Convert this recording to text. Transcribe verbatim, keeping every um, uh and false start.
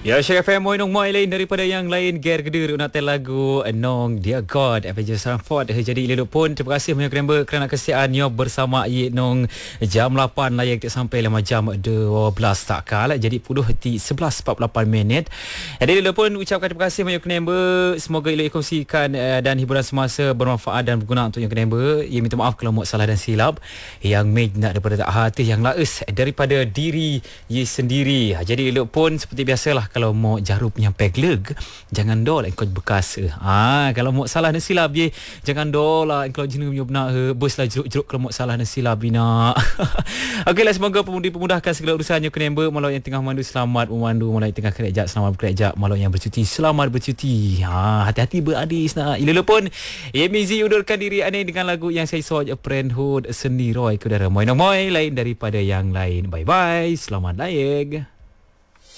Ya, Syekh F M Moinong Moi lain daripada yang lain. Ger Gedir nak tel lagu Nong Dear God Avengers Sanford. Jadi Ililuk pun terima kasih banyak kerana kerana kesetiaannya bersama Ye Nong jam lapan layak tak sampai lima jam dua belas tak kala. Jadi puluh di sebelas empat puluh lapan minit. Jadi Ililuk pun ucapkan terima kasih banyak kerana semoga Ililuk kongsikan uh, dan hiburan semasa bermanfaat dan berguna untuk yang kerana. Ia minta maaf kalau buat salah dan silap yang made nak daripada tak hati yang laes daripada diri Ye sendiri. Jadi Ililuk pun seperti biasalah, kalau mau jarum nyampe leg jangan dol engkau bekas ah kalau mau salah dan silap ye jangan dol lah engkau jenuh punya benar bos lah jeruk-jeruk kalau mau salah dan silap bina. Okeylah, semoga pemudih-pemudahkan segala urusannya kenemba. Malau yang tengah memandu selamat memandu, malau yang tengah kerja selamat bekerja, malau yang bercuti selamat bercuti. Ha, hati-hati beradis nak. Ililuk pun ye mizi undurkan diri aneh dengan lagu yang saya soal Parenthood sendiri. Roy kudara Moinong Moi lain daripada yang lain. Bye bye, selamat layak.